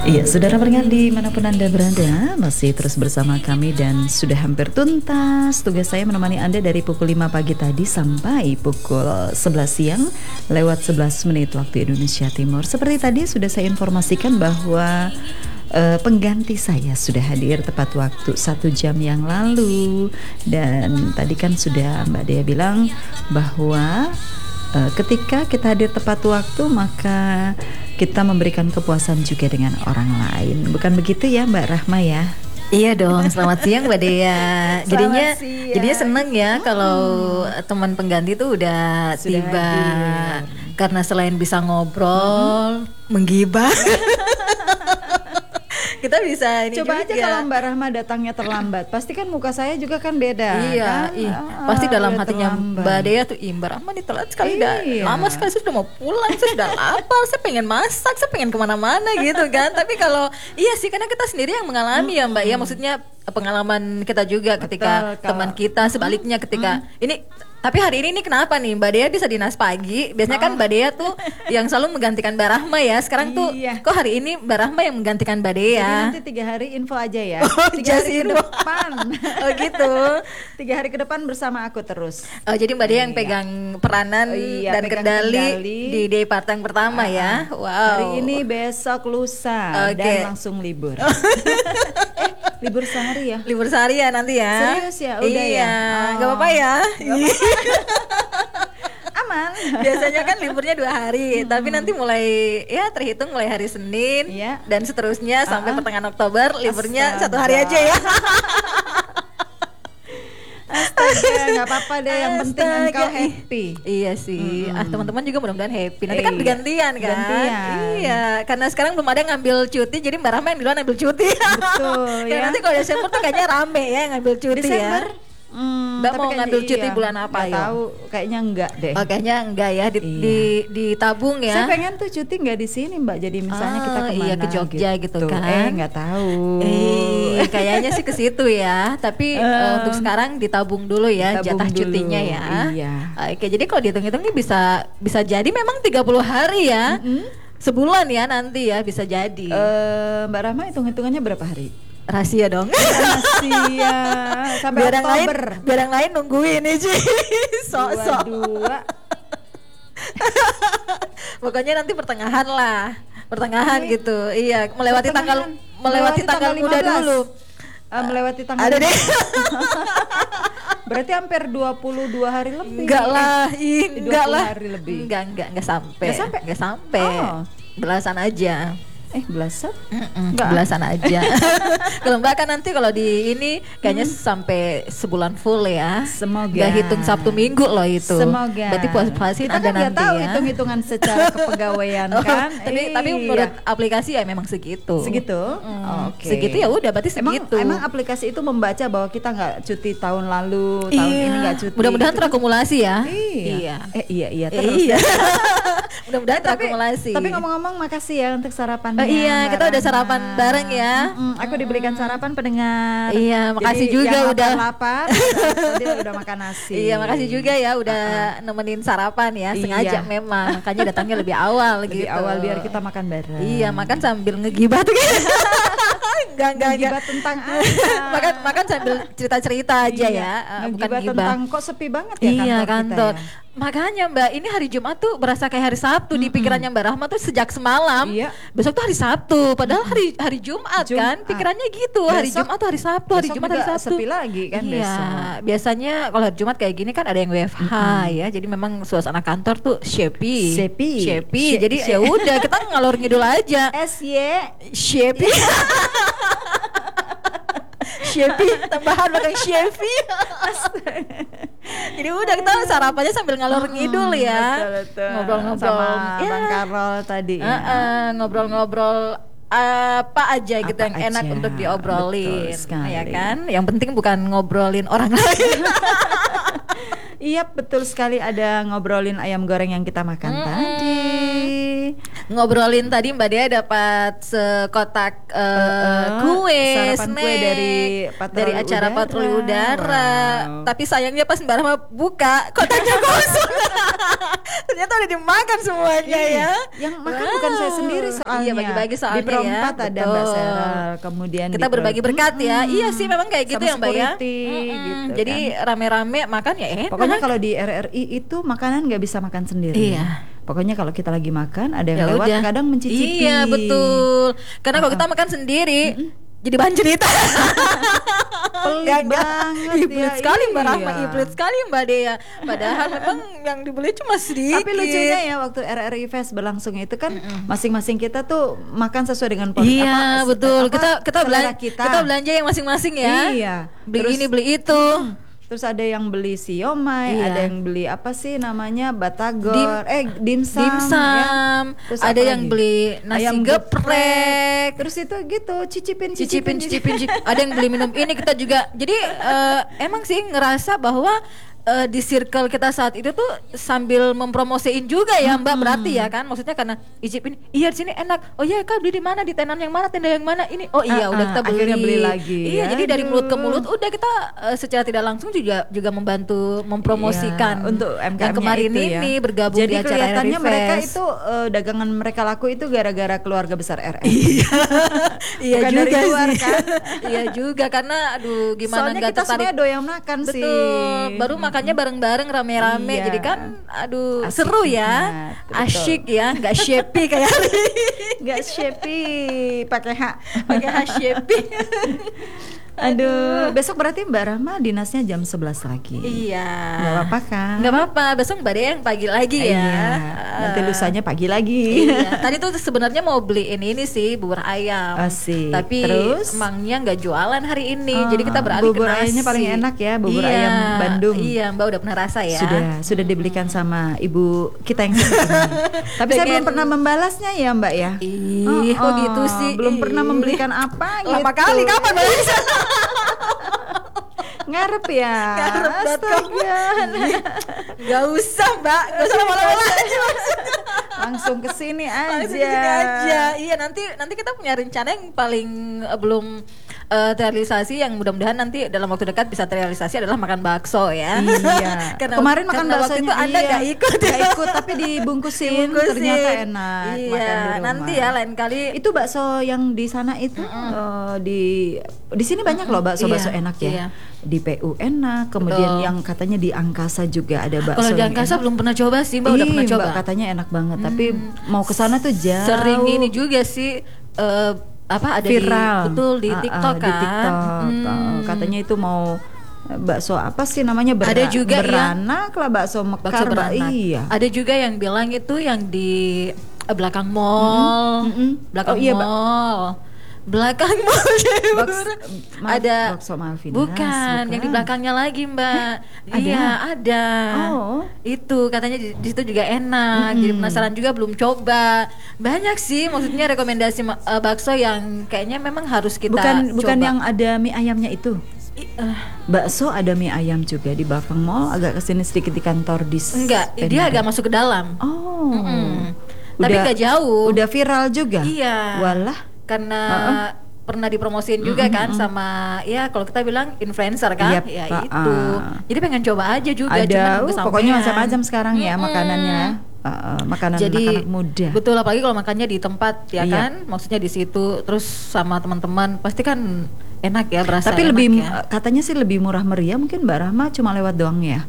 Iya, saudara pendengar dimanapun Anda berada, masih terus bersama kami dan sudah hampir tuntas tugas saya menemani Anda dari pukul 5 pagi tadi sampai pukul 11 siang lewat 11 menit waktu Indonesia Timur. Seperti tadi sudah saya informasikan bahwa pengganti saya sudah hadir tepat waktu 1 jam yang lalu. Dan tadi kan sudah Mbak Dea bilang bahwa ketika kita hadir tepat waktu maka kita memberikan kepuasan juga dengan orang lain. Bukan begitu ya Mbak Rahma ya? Iya dong, selamat siang Mbak Dea. Jadinya seneng ya kalau teman pengganti tuh udah tiba hadir. Karena selain bisa ngobrol, menggibah. Kita bisa ini coba juga. Aja kalau Mbak Rahma datangnya terlambat, pasti kan muka saya juga kan beda. Iya, kan? pasti dalam hatinya terlambat. Mbak Dea tuh, Mbak Rahma nih telat sekali dah. Iya. Lama sekali, saya sudah mau pulang, saya sudah lapar, saya pengen masak, saya pengen kemana-mana gitu kan. Tapi kalau iya sih, karena kita sendiri yang mengalami ya Mbak ya, maksudnya pengalaman kita juga ketika Betul, teman kita sebaliknya ketika ini. Tapi hari ini nih kenapa nih Mbak Dea bisa dinas pagi? Biasanya kan Mbak Dea tuh yang selalu menggantikan Mbak Rahma ya. Sekarang tuh kok hari ini Mbak Rahma yang menggantikan Mbak Dea? Jadi nanti 3 hari info aja ya. 3 hari ke info. depan. Oh gitu. 3 hari ke depan bersama aku terus. Oh jadi Mbak Dea yang pegang peranan dan pegang kendali di day part yang pertama ya. Wow. Hari ini, besok, lusa dan langsung libur. Libur sehari ya? Libur sehari ya nanti ya? Serius ya? Udah iya. ya? Gak apa-apa ya? Aman. Biasanya kan liburnya 2 hari, tapi nanti mulai ya terhitung mulai hari Senin dan seterusnya sampai pertengahan Oktober liburnya 1 hari aja ya. Astaga, nggak apa-apa deh, yang penting engkau happy. Iya sih, teman-teman juga mudah-mudahan happy. Nanti kan bergantian kan? Iya, karena sekarang belum ada yang ngambil cuti, jadi Mbak Rahma yang duluan ambil cuti. Betul ya. Nanti kalau Desember tuh kayaknya rame ya ngambil cuti Desember, ya. Mbak mau ngambil cuti bulan apa ya? Tahu, kayaknya enggak deh. Oh, kayaknya enggak ya, ditabung ya. Saya pengen tuh cuti nggak di sini Mbak. Jadi misalnya kita kemana? Iya, ke Jogja gitu kan? Nggak tahu. Kayaknya sih ke situ ya. Tapi untuk sekarang ditabung dulu ya, jatah cutinya ya. Iya. Oke, jadi kalau dihitung-hitung nih bisa jadi memang 30 hari ya. Sebulan ya nanti ya bisa jadi. Mbak Rahma hitung-hitungannya berapa hari? Rahasia dong. Rahasia sampai Oktober. Biar yang lain nungguin nih Ci. Sok-sok. Dua. Pokoknya nanti pertengahan gitu. Iya, melewati tanggal muda dulu. Melewati tanggal. Ada deh. Berarti hampir 22 hari lebih. Enggak lah, enggak lah. Hari lebih. Enggak sampai. Oh. Belasan aja. Belasan? Belasan aja. Kalau Mbak kan nanti kalau di ini kayaknya sampai sebulan full ya. Semoga. Gak hitung Sabtu Minggu loh itu. Semoga. Berarti puas-puasin kita Anda kan nanti tahu ya. hitung-hitungan secara kepegawaian kan. Tapi menurut aplikasi ya memang segitu. Segitu? Oke. Segitu ya udah berarti segitu. Emang aplikasi itu membaca bahwa kita nggak cuti tahun lalu, tahun ini nggak cuti. Mudah-mudahan terakumulasi ya. Iya. Iya terus. Iya. Mudah-mudahan terakumulasi. Tapi ngomong-ngomong makasih ya untuk sarapannya. Iya, kita udah sarapan bareng ya. Aku diberikan sarapan pendengar. Iya, makasih jadi juga yang udah lapar. Dia udah makan nasi. Iya, makasih juga ya udah nemenin sarapan ya. Sengaja memang, makanya datangnya lebih awal gitu. Lebih awal biar kita makan bareng. Iya, makan sambil ngegibah tuh. Enggak. Gibah tentang apa? Makan sambil cerita-cerita aja ya. Bukan gibah tentang kok sepi banget ya iya, kantor. kita ya. Makanya Mbak, ini hari Jumat tuh berasa kayak hari Sabtu di pikirannya Mbak Rahma tuh sejak semalam. Iya. Besok tuh hari Sabtu, padahal hari Jumat kan. Pikirannya gitu, hari Jumat tuh hari Sabtu, hari Jumat hari Sabtu. Sepi lagi kan iya, besok. Biasanya kalau hari Jumat kayak gini kan ada yang WFH ya. Jadi memang suasana kantor tuh Shepi. Jadi ya udah kita ngalor ngidul aja. Shepi. Shepi tambahan makan Shepi. Jadi udah kita sarapannya sambil ngalor ngidul ya. Betul. Ngobrol-ngobrol sama Bang Karol tadi ya. Ngobrol-ngobrol apa aja gitu yang enak untuk diobrolin. Ya kan? Yang penting bukan ngobrolin orang lain. Iya betul sekali, ada ngobrolin ayam goreng yang kita makan tadi. Ngobrolin tadi Mbak Dea dapat sekotak kue, sarapan kue dari acara patroli udara. Tapi sayangnya pas Mbak Rahma buka kotaknya kosong. Ternyata udah dimakan semuanya ya. Yang makan bukan saya sendiri soalnya. Iya, bagi-bagi soalnya. Di perempat ya. ada Mbak Serel, kemudian kita berbagi berkat ya. Iya sih memang kayak gitu ya Mbak ya. Gitu, jadi rame-rame makan ya enak. Pokoknya kalau di RRI itu makanan nggak bisa makan sendiri. Iya. Pokoknya kalau kita lagi makan ada yang Ya lewat udah. kadang mencicipi. Iya betul. Karena kalau kita makan sendiri jadi bahan cerita. Pelit banget Iblit ya, sekali Mbak Rahma, iya. iblit sekali Mbak Dea. Padahal memang yang dibeli cuma sedikit. Tapi lucunya ya waktu RRI Fest berlangsung itu kan masing-masing kita tuh makan sesuai dengan porsi Iya betul. Kita selera belanja kita belanja yang masing-masing ya. Iya. Beli ini beli itu. Terus ada yang beli siomay, Iya. ada yang beli apa sih namanya batagor, dimsum, Dimsum. ya. Terus Ada apa yang lagi? beli nasi Ayam geprek. Terus itu gitu cicipin. Ada yang beli minum ini kita juga. Jadi emang sih ngerasa bahwa di circle kita saat itu tuh sambil mempromosiin juga ya Mbak, berarti ya kan, maksudnya karena icipin, iya di sini enak, oh iya Kak beli di mana, di tenan yang mana, tenda yang mana ini, oh iya udah kita beli. Akhirnya beli lagi. Iya ya. jadi dari mulut ke mulut udah kita secara tidak langsung juga membantu mempromosikan Iya, untuk UMKM-nya yang kemarin itu ya. ini bergabung jadi di acara kelihatannya RRI mereka Fest. itu dagangan mereka laku itu gara-gara keluarga besar RRI. Iya Bukan juga dari luar, sih. kan? Iya juga karena aduh gimana Soalnya nggak kita tertarik. semua doyan makan sih. Betul, baru makannya bareng-bareng rame-rame, Iya. jadi kan aduh Asik seru ya, banget, betul. asyik ya, nggak sheppy kayak hari ini. Gak sheppy pakai H. Pakai sheppy. Aduh, besok berarti Mbak Rahma dinasnya jam 11 lagi. Iya. Gak apa-apa kan? Nggak apa-apa, besok Mbak Dea yang pagi lagi ya. Iya, nanti lusanya pagi lagi. Iya. Tadi tuh sebenarnya mau beliin ini sih bubur ayam. Asik. Tapi Terus? emangnya nggak jualan hari ini. Jadi kita beralih bubur ke nasi. ayamnya paling enak ya, bubur Iya, ayam Bandung. Iya, Mbak udah pernah rasa ya. Sudah dibelikan sama ibu kita yang satu ini. Tapi saya belum pernah membalasnya ya Mbak ya. Ih, kok gitu sih? Belum pernah membelikan apa gitu. Lama kali kapan balas? Ngarep ya. Astaga. Gak usah Mbak, gak usah lama-lama. Langsung kesini Langsung kesini aja. Iya, nanti kita punya rencana yang paling belum terrealisasi, yang mudah-mudahan nanti dalam waktu dekat bisa terrealisasi adalah makan bakso ya. Iya. Kemarin makan karena waktu baksonya itu Anda gak ikut. Gak ikut tapi dibungkusin. Ternyata enak. Iya, makan di rumah. nanti ya lain kali. Itu bakso yang di sana itu di sini banyak loh bakso-bakso Iya, enak ya. iya. Di PU enak, kemudian Betul. yang katanya di Angkasa juga ada bakso. Kalau di yang Angkasa enak. belum pernah coba sih, Mbak udah pernah coba. Mbak katanya enak banget, tapi mau ke sana tuh jauh. Sering ini juga sih ada viral. betul di TikTok kan. Di TikTok. Katanya itu mau bakso apa sih namanya Ada juga beranak lah, bakso mekar. Bakso beranak. Iya. Ada juga yang bilang itu yang di belakang mall. Belakang Oh, iya, mall. Belakang mall. Ada bakso Malvinas. Bukan, yang di belakangnya lagi, Mbak. Iya, ada. Oh. Itu katanya di situ juga enak. Jadi penasaran juga, belum coba. Banyak sih maksudnya rekomendasi bakso yang kayaknya memang harus kita Bukan coba. yang ada mie ayamnya itu. Bakso ada mie ayam juga di belakang mall, agak kesini sedikit di kantor di Enggak, dia Spendara. agak masuk ke dalam. Oh. Tapi nggak jauh. Udah viral juga. Iya. Walah. Karena pernah dipromosiin juga kan sama ya kalau kita bilang influencer kan. Yep, Ya itu. Jadi pengen coba aja juga. Ada cuman pokoknya kesampaian. macam-macam sekarang ya makanannya. Makanan Jadi anak muda. betul, apalagi kalau makannya di tempat ya Iya. kan, maksudnya di situ terus sama teman-teman pasti kan enak ya, berasa Tapi enak lebih ya. katanya sih lebih murah meriah, mungkin Mbak Rahma cuma lewat doang ya.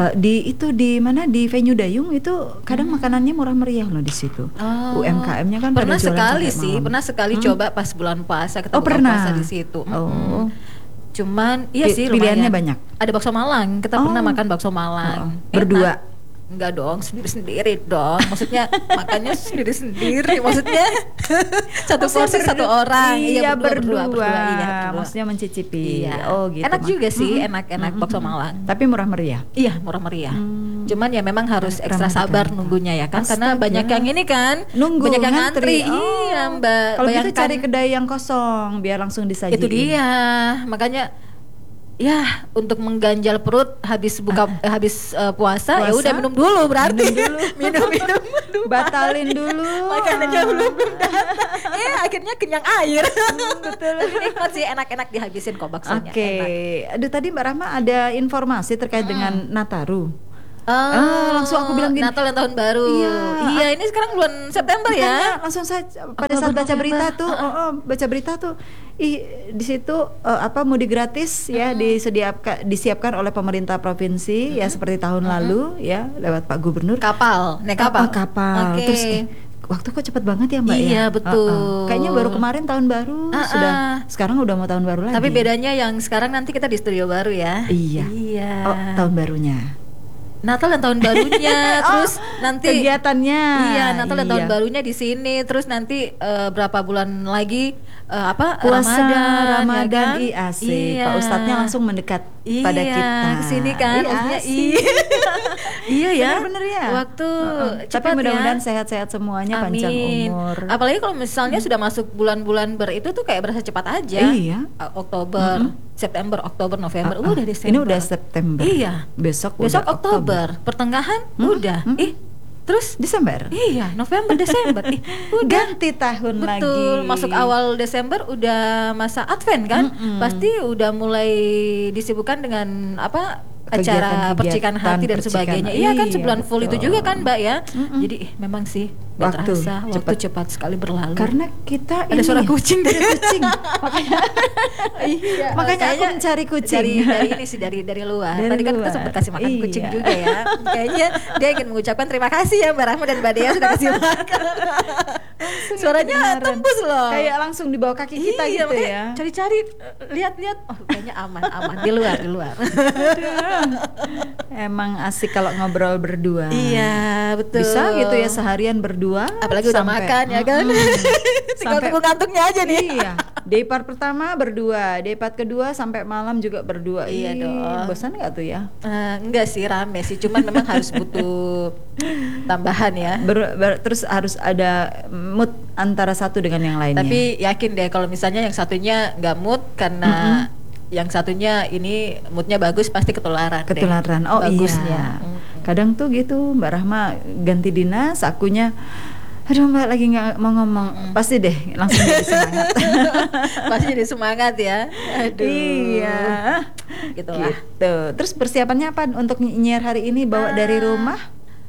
Di mana di venue Dayung itu kadang makanannya murah meriah loh di situ. UMKM-nya kan Pernah pada jualan sekali sampai sih, malam. pernah sekali coba pas bulan puasa kita Oh, buka pernah. puasa di situ. Oh. Cuman iya sih Pilihannya lumayan. banyak. Ada bakso Malang, kita pernah makan bakso Malang. Enak. Berdua. Enggak dong, sendiri-sendiri dong. Maksudnya makannya sendiri-sendiri. Maksudnya satu porsi satu orang. Iya, berdua. Iya, berdua. Maksudnya mencicipi. Iya. Oh gitu. Enak juga sih, enak-enak bakso Malang. Tapi murah meriah. Iya, murah meriah. Cuman ya memang harus ekstra Ramadhan. sabar nunggunya ya kan, karena Astaga. banyak yang ini kan, Nunggu banyak yang ngantri. ngantri. Iya, Mbak. Kalau gitu Bayangkan, cari kedai yang kosong biar langsung disajiin. itu dia. Makanya ya untuk mengganjal perut habis puasa ya udah minum dulu berarti. minum dulu. Batalin dulu. Makanannya belum datang. Akhirnya kenyang air. Betul. Tapi nikmat sih, enak-enak dihabisin kok baksonya. Oke. Enak. Aduh, tadi Mbak Rahma ada informasi terkait dengan Nataru. Langsung aku bilang gini, Natal dan tahun baru. Iya, ini sekarang bulan September ya. langsung saya pada saat baca berita tuh, baca berita tuh, di situ mudik gratis ya disiapkan oleh pemerintah provinsi ya seperti tahun lalu ya lewat Pak Gubernur. Naik kapal. Kapal. Okay. Terus waktu kok cepat banget ya Mbak ya. Iya betul. Kayaknya baru kemarin tahun baru sekarang udah mau tahun baru lagi. Tapi bedanya yang sekarang nanti kita di studio baru ya. Iya. Oh, tahun barunya. Natal dan tahun barunya, terus nanti kegiatannya. Iya, Natal dan tahun barunya di sini, terus nanti berapa bulan lagi puasa ya Ramadan, kan? asik. Iya. Pak Ustadznya langsung mendekat pada kita. Kesini kan, maksudnya iya ya. Bener ya. Waktu tapi mudah-mudahan sehat-sehat semuanya, panjang umur. Apalagi kalau misalnya sudah masuk bulan-bulan itu tuh kayak berasa cepat aja. Iya. Oktober, September, Oktober, November, udah Desember. Ini udah September. Iya. Besok Oktober. Pertengahan udah. Terus Desember. Iya, November, Desember. Udah ganti tahun lagi. Betul, masuk awal Desember udah masa Advent kan? Pasti udah mulai disibukkan dengan acara percikan hati dan sebagainya. Iya kan, sebulan full itu juga kan Mbak ya. Jadi memang sih gak terasa waktu cepat sekali berlalu. Karena kita ada suara kucing dari kucing. Makanya aku mencari kucing dari luar. Tadi kan kita sempat kasih makan kucing juga ya. Kayaknya dia ingin mengucapkan terima kasih ya Mbak Rahma dan Mbak Dea sudah kasih makan. Suaranya tembus loh. Kayak langsung di bawah kaki kita gitu ya. Cari-cari, lihat-lihat. Oh kayaknya aman di luar. Emang asik kalau ngobrol berdua. Iya betul. Bisa gitu ya seharian berdua. Apalagi udah makan ya kan. Tinggal tunggu ngantuknya aja nih. Iya. Day part pertama berdua, day part kedua sampai malam juga berdua. Iya dong. Bosan nggak tuh ya? Enggak sih, rame sih. Cuman memang harus butuh tambahan ya. Terus harus ada mood antara satu dengan yang lainnya. Tapi yakin deh kalau misalnya yang satunya nggak mood karena yang satunya ini moodnya bagus, pasti ketularan. Oh bagusnya. Iya. Kadang tuh gitu Mbak Rahma ganti dinas, akunya aduh Mbak lagi nggak mau ngomong, pasti deh langsung jadi semangat. Pasti jadi semangat ya. Aduh. Iya. Gitu. Terus persiapannya apa untuk nyiar hari ini? Bawa dari rumah?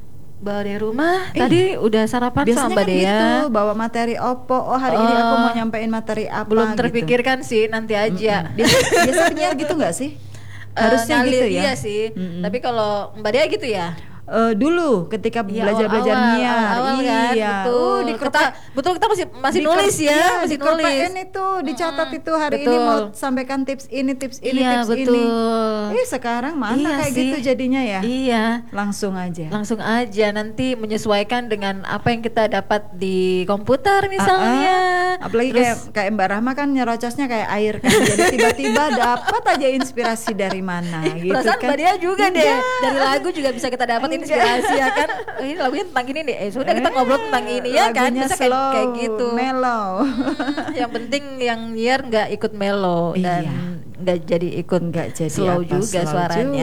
Tadi udah sarapan sama Mbak Dea. Gitu, bawa materi opo. Hari ini aku mau nyampein materi apa? Belum terpikirkan sih, nanti aja. Biasanya gitu nggak sih? Harusnya gitu ya. Iya sih. Tapi kalau Mbak Dea gitu ya. Dulu ketika belajar nyiar, iya, kan? Betul kita masih nulis ya, masih nulis. itu dicatat itu hari ini mau sampaikan tips ini, tips ini. Sekarang mana kayak gitu jadinya ya? Iya. Langsung aja nanti menyesuaikan dengan apa yang kita dapat di komputer misalnya. Apalagi kayak Mbak Rahma kan nyerocosnya kayak air kan. Jadi tiba-tiba dapat aja inspirasi dari mana gitu kan. Perasaan Mbak Dea juga deh. Dari lagu juga bisa kita dapat inspirasi ya kan. Ini lagunya tentang ini nih. Sudah kita ngobrol tentang ini ya kan. Bisa slow, kayak gitu. Mellow. Yang penting yang nyiar nggak ikut mellow dan nggak jadi slow juga suaranya.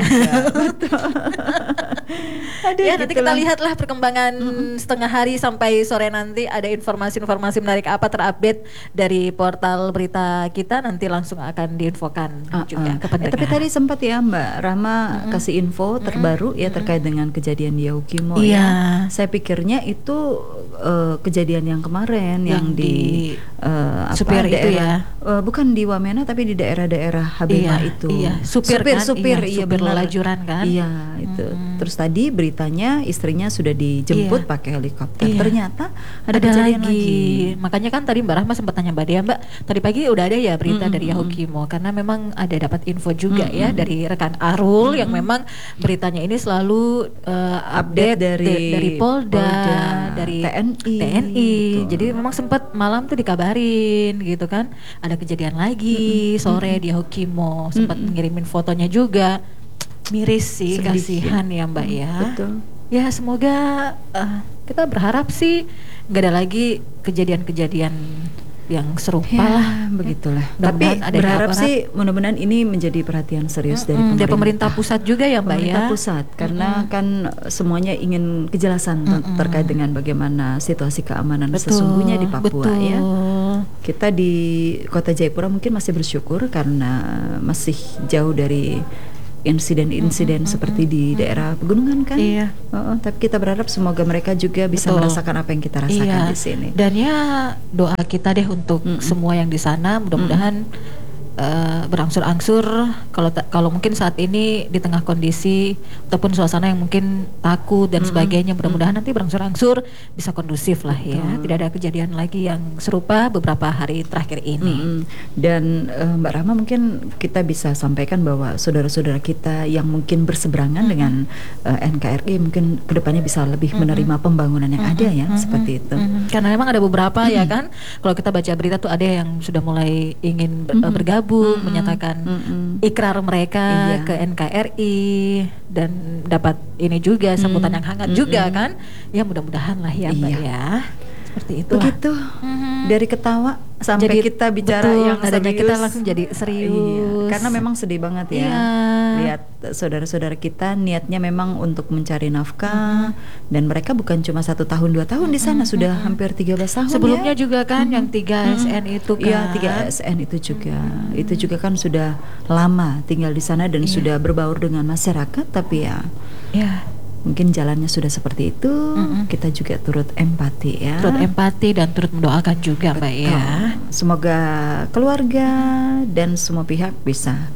Ya nanti kita lihatlah perkembangan setengah hari sampai sore nanti ada informasi-informasi menarik apa terupdate dari portal berita kita, nanti langsung akan diinfokan juga ke pendengar. Tapi tadi sempat ya Mbak Rahma kasih info terbaru ya terkait dengan kejadian di Yahukimo ya. Saya pikirnya itu kejadian yang kemarin yang di supir itu ya. Bukan di Wamena tapi di daerah-daerah Habima itu. Iya, supir lajuran kan. Iya, itu. Terus tadi beritanya istrinya sudah dijemput pakai helikopter. Ternyata ada kejadian lagi. Makanya kan tadi Mbak Rahma sempat tanya Mbak Dea, Mbak, tadi pagi udah ada ya berita dari Yahukimo, karena memang ada dapat info juga ya dari rekan Arul yang memang beritanya ini selalu update dari Polda, dari TNI. Jadi memang sempat malam tuh dikabarin gitu kan, ada kejadian lagi sore di Yahukimo, sempat ngirimin fotonya juga. Miris sih, kasihan ya Mbak ya. Betul. Ya semoga kita berharap sih nggak ada lagi kejadian-kejadian yang serupa lah. Begitulah. Tapi berharap sih mudah-mudahan ini menjadi perhatian serius dari pemerintah pusat juga ya Mbak pemerintah pusat, karena kan semuanya ingin kejelasan terkait dengan bagaimana situasi keamanan sesungguhnya di Papua ya. Kita di Kota Jayapura mungkin masih bersyukur karena masih jauh dari insiden-insiden seperti di daerah pegunungan kan. Iya. Tapi kita berharap semoga mereka juga bisa Betul. merasakan apa yang kita rasakan Iya. di sini. Dan ya doa kita deh untuk semua yang di sana, mudah-mudahan berangsur-angsur. Kalau mungkin saat ini di tengah kondisi ataupun suasana yang mungkin takut dan sebagainya, mudah-mudahan nanti berangsur-angsur bisa kondusif lah ya. Tidak ada kejadian lagi yang serupa beberapa hari terakhir ini. Dan Mbak Rahma, mungkin kita bisa sampaikan bahwa saudara-saudara kita yang mungkin berseberangan dengan NKRI mungkin kedepannya bisa lebih menerima pembangunan yang ada ya, seperti itu. Karena memang ada beberapa ya kan, kalau kita baca berita tuh ada yang sudah mulai ingin bergabung, menyatakan ikrar mereka ke NKRI dan dapat ini juga sambutan yang hangat juga kan. Ya mudah-mudahan lah ya Mbak ya. Seperti itu. Begitu. Dari ketawa sampai Jadi, kita bicara betul, yang nadanya serius. kita langsung jadi serius. Iya, karena memang sedih banget ya. Iya. Lihat saudara-saudara kita niatnya memang untuk mencari nafkah, dan mereka bukan cuma 1 tahun 2 tahun di sana, sudah hampir 13 tahun. Sebelumnya ya. juga kan yang 3 ASN itu kan. Iya, 3 ASN itu juga. Itu juga kan sudah lama tinggal di sana dan sudah berbaur dengan masyarakat, tapi ya mungkin jalannya sudah seperti itu. Kita juga turut empati ya. Turut empati dan turut mendoakan juga Mbak ya. Semoga keluarga dan semua pihak bisa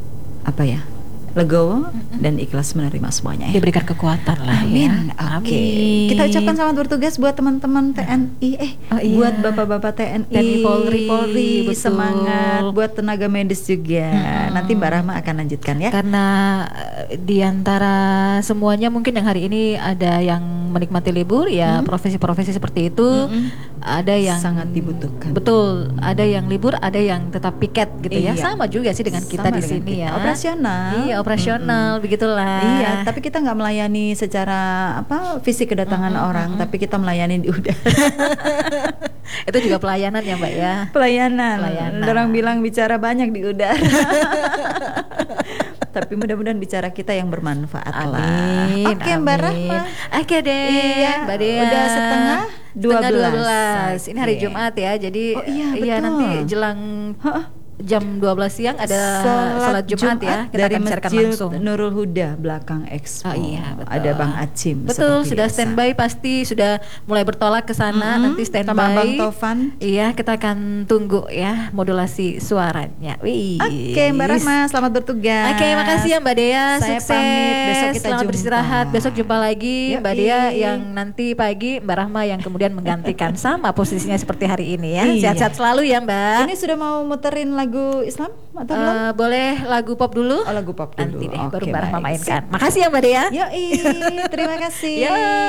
legowo dan ikhlas menerima semuanya ya. Diberikan kekuatan lah Amin. ya. Oke. Amin. Kita ucapkan selamat bertugas buat teman-teman TNI, buat bapak-bapak TNI, Polri, betul. semangat, buat tenaga medis juga. Nanti Mbak Rahma akan lanjutkan ya. Karena di antara semuanya mungkin yang hari ini ada yang menikmati libur ya, profesi-profesi seperti itu ada yang sangat dibutuhkan. Betul, ada yang libur, ada yang tetap piket gitu ya. Iya. Sama juga sih dengan kita Sama di dengan sini kita. ya. Operasional. Iya, operasional begitulah. Iya, tapi kita nggak melayani secara fisik kedatangan orang, tapi kita melayani di udara. Itu juga pelayanan ya Mbak ya. Pelayanan. Pelayanan. Orang bilang bicara banyak di udara. Tapi mudah-mudahan bicara kita yang bermanfaat lah. Amin. Oke Mbak Rahma. Oke deh. Iya, Mbak Dea. udah setengah 12. Ini hari Oke. Jumat ya. Jadi Oh, iya, betul. nanti jelang jam 12 siang ada salat Jumat ya. Kita dari akan siarkan Masjid langsung. Nurul Huda belakang Expo. Oh iya, betul. Ada Bang Acim. Betul, seperti sudah biasa. standby, pasti sudah mulai bertolak ke sana. Nanti standby. Sama Bang Tovan. Iya, kita akan tunggu ya modulasi suaranya. Wih. Oke Mbak Rahma, selamat bertugas. Oke, makasih ya Mbak Dea. Saya Sukses. pamit, besok kita Selamat jumpa. beristirahat. Besok jumpa lagi. Yoi. Mbak Dea yang nanti pagi, Mbak Rahma yang kemudian menggantikan sama posisinya seperti hari ini ya. Iya. Sehat-sehat selalu ya Mbak. Ini sudah mau muterin lagu Islam atau belum? Boleh lagu pop dulu? Oh, lagu pop dulu. Nanti deh baru Oke, Mbak Rahma baik. mainkan. Makasih ya Mbak Dea. Yoi, terima kasih. Ya.